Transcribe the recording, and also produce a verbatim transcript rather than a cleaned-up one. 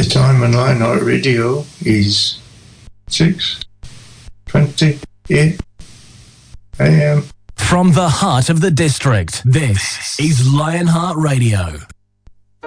time on Lionheart Radio is six twenty-eight a m. From the heart of the district, this is Lionheart Radio.